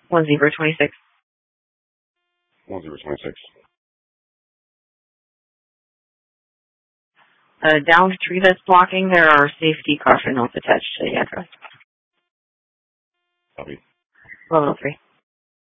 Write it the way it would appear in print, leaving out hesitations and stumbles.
1026. 1026. Down the tree that's blocking, there are safety caution notes attached to the address. Copy. 1103.